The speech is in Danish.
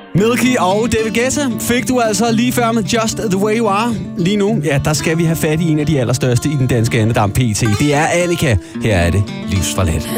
Milky og David Guetta fik du altså lige før med Just The Way You Are. Lige nu, ja, der skal vi have fat i en af de allerstørste i den danske andedam PT. Det er Annika. Her er det Livsforladt.